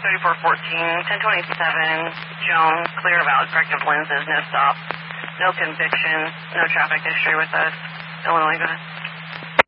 3414, 1027, Joan, clear of valid corrective lenses, no stop, no conviction, no traffic history with us. Illinois, go ahead.